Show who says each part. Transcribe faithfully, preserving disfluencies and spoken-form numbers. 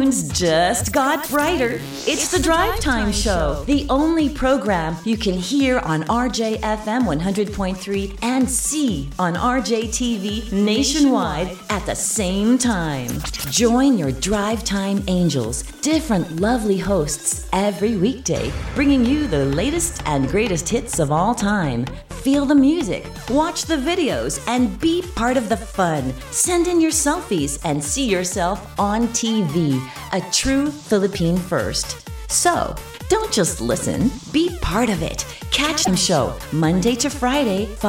Speaker 1: things just got brighter. It's the Drive Time Show, the only program you can hear on R J F M one hundred point three and see on R J T V nationwide at the same time. Join your Drive Time Angels, different lovely hosts every weekday, bringing you the latest and greatest hits of all time. Feel the music, watch the videos, and be part of the fun. Send in your selfies and see yourself on T V, a true Philippine first. So, don't just listen, be part of it. Catch the show Monday to Friday,